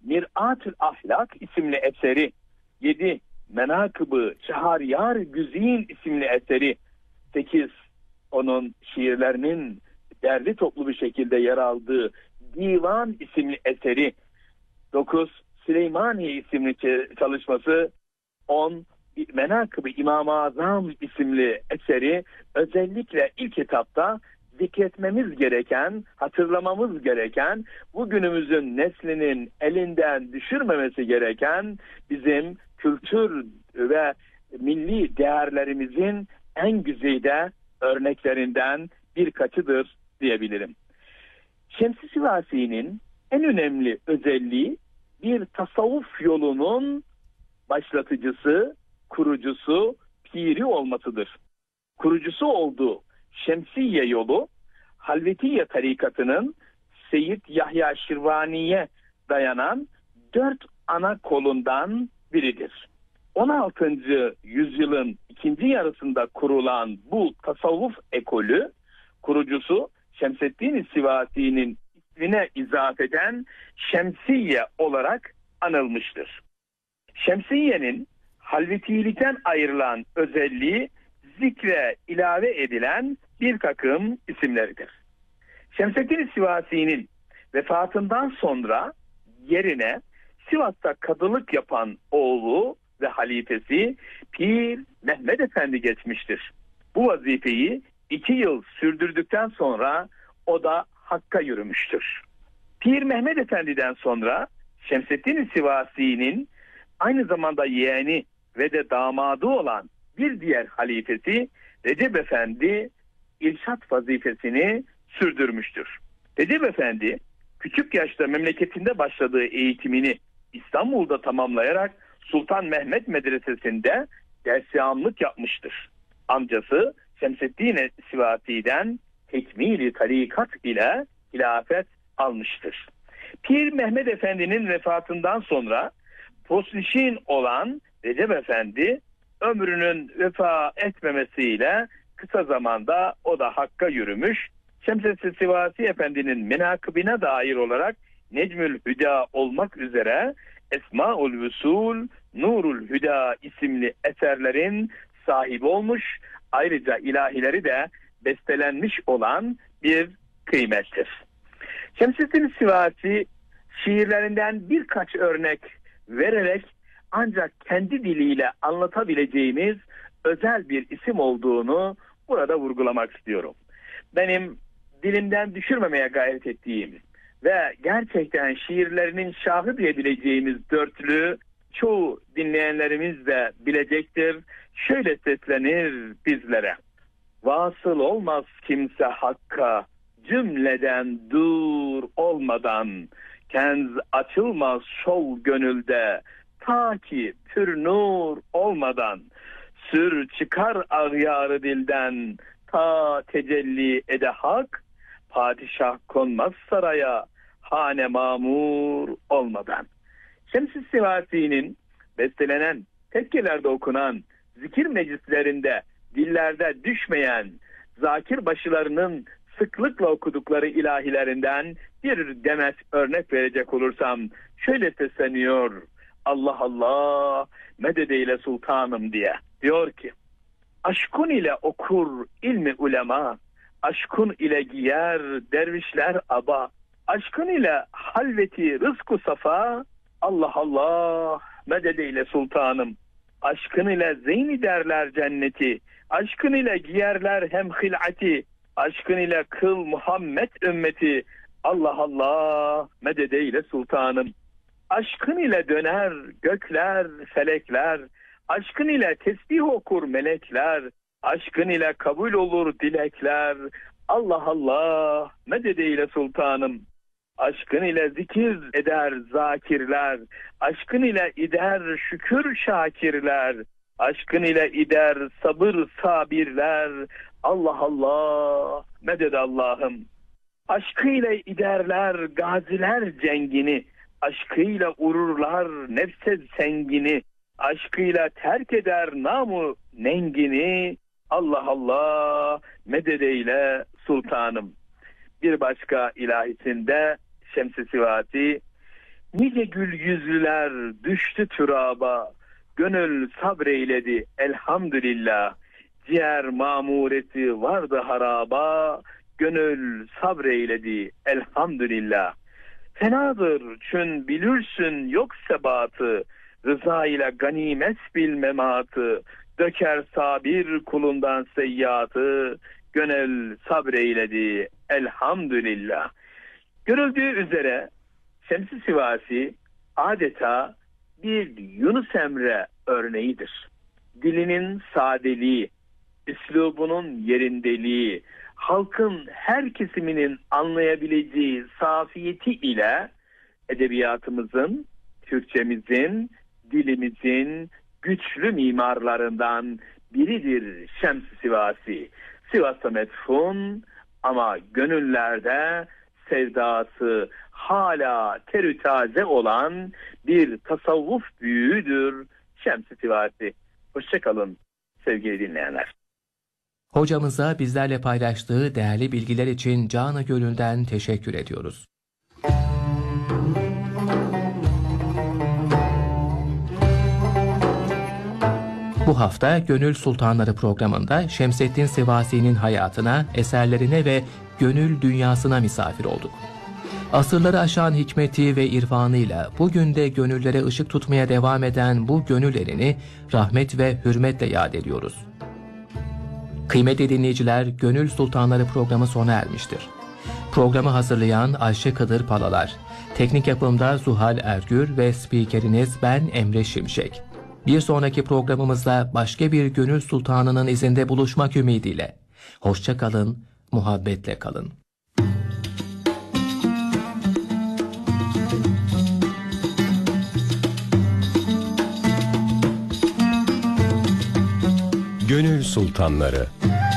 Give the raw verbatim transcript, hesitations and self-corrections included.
Mir'atül Ahlak isimli eseri, yedi Menakıb-ı Şehriyar Güzin isimli eseri, sekiz onun şiirlerinin derli toplu bir şekilde yer aldığı Divan isimli eseri, dokuz Süleymaniye isimli çalışması, on Menakıb-ı İmam-ı Azam isimli eseri özellikle ilk etapta zikretmemiz gereken, hatırlamamız gereken, bugünümüzün neslinin elinden düşürmemesi gereken bizim kültür ve milli değerlerimizin en güzide örneklerinden birkaçıdır diyebilirim. Şems-i Sivasi'nin en önemli özelliği bir tasavvuf yolunun başlatıcısı, kurucusu, piri olmasıdır. Kurucusu olduğu Şemsiye yolu, Halvetiye tarikatının Seyyid Yahya Şirvani'ye dayanan dört ana kolundan biridir. on altıncı yüzyılın ikinci yarısında kurulan bu tasavvuf ekolü, kurucusu Şemseddin Sivasi'nin ismine izafeten Şemsiye olarak anılmıştır. Şemsiye'nin halvetilikten ayrılan özelliği zikre ilave edilen bir takım isimleridir. Şemseddin Sivasi'nin vefatından sonra yerine Sivas'ta kadılık yapan oğlu ve halifesi Pir Mehmet Efendi geçmiştir. Bu vazifeyi iki yıl sürdürdükten sonra o da Hakk'a yürümüştür. Pir Mehmet Efendi'den sonra Şemseddin Sivasi'nin aynı zamanda yeğeni ve de damadı olan bir diğer halifesi Recep Efendi irşat vazifesini sürdürmüştür. Recep Efendi küçük yaşta memleketinde başladığı eğitimini İstanbul'da tamamlayarak Sultan Mehmet Medresesi'nde dersyanlık yapmıştır. Amcası Şemseddin Sivasi'den tekmili tarikat ile hilafet almıştır. Pir Mehmet Efendi'nin vefatından sonra Poslişin olan Recep Efendi ömrünün vefa etmemesiyle kısa zamanda o da Hakk'a yürümüş. Şemseddin Sivasi Efendi'nin menakıbine dair olarak Necmül Hüda olmak üzere Esmaül Vüsul, Nurul Hüda isimli eserlerin sahibi olmuş. Ayrıca ilahileri de bestelenmiş olan bir kıymettir. Şemseddin Sivasi şiirlerinden birkaç örnek vererek ancak kendi diliyle anlatabileceğimiz özel bir isim olduğunu burada vurgulamak istiyorum. Benim dilimden düşürmemeye gayret ettiğim ve gerçekten şiirlerinin şahı diyebileceğimiz dörtlü çoğu dinleyenlerimiz de bilecektir. Şöyle seslenir bizlere: vasıl olmaz kimse hakka cümleden dur olmadan, kenz açılmaz şol gönülde ta ki pür nur olmadan, sür çıkar ağyarı dilden ta tecelli ede hak, padişah konmaz saraya hane mamur olmadan. Şems-i Sivasi'nin bestelenen, tekkelerde okunan, zikir meclislerinde dillerde düşmeyen, zakir başılarının sıklıkla okudukları ilahilerinden bir demet örnek verecek olursam şöyle sesleniyor: Allah Allah mededeyle sultanım diye. Diyor ki: aşkun ile okur ilmi ulema, aşkun ile giyer dervişler aba, aşkın ile halveti rızku safa, Allah Allah mededeyle sultanım. Aşkın ile zeyni derler cenneti, aşkın ile giyerler hem hilati, aşkın ile kıl Muhammed ümmeti, Allah Allah mededeyle sultanım. Aşkın ile döner gökler felekler, aşkın ile tesbih okur melekler, aşkın ile kabul olur dilekler, Allah Allah mededeyle sultanım. Aşkın ile zikir eder zakirler, aşkın ile ider şükür şakirler, aşkın ile ider sabır sabirler, Allah Allah meded Allah'ım. Aşkıyla iderler gaziler cengini, aşkıyla ururlar nefse sengini, aşkıyla terk eder namı nengini, Allah Allah mededeyle sultanım. Bir başka ilahisinde Şems-i Sivasi: Nice gül yüzlüler düştü türaba, gönül sabreyledi elhamdülillah. Ciğer mamureti vardı haraba, gönül sabreyledi elhamdülillah. Fenadır çün bilürsün yok sebatı, rıza ile ganimet bil mematı. Döker sabir kulundan seyyiatı, gönül sabreyledi elhamdülillah. Görüldüğü üzere Şems-i Sivasi adeta bir Yunus Emre örneğidir. Dilinin sadeliği, üslubunun yerindeliği, halkın her kesiminin anlayabileceği safiyeti ile edebiyatımızın, Türkçemizin, dilimizin güçlü mimarlarından biridir Şems-i Sivasi. Sivas'ta metfun ama gönüllerde sevdası hala terü taze olan bir tasavvuf büyüğüdür Şems-i Sivasi. Hoşçakalın sevgili dinleyenler. Hocamıza bizlerle paylaştığı değerli bilgiler için canı gönülden teşekkür ediyoruz. Bu hafta Gönül Sultanları programında Şemseddin Sivasi'nin hayatına, eserlerine ve gönül dünyasına misafir olduk. Asırları aşan hikmeti ve irfanıyla bugün de gönüllere ışık tutmaya devam eden bu gönül erini rahmet ve hürmetle yad ediyoruz. Kıymetli dinleyiciler, Gönül Sultanları programı sona ermiştir. Programı hazırlayan Ayşe Kadır Palalar, teknik yapımda Zuhal Ergür ve spikeriniz ben Emre Şimşek. Bir sonraki programımızda başka bir Gönül Sultanı'nın izinde buluşmak ümidiyle. Hoşça kalın, muhabbetle kalın. Gönül Sultanları.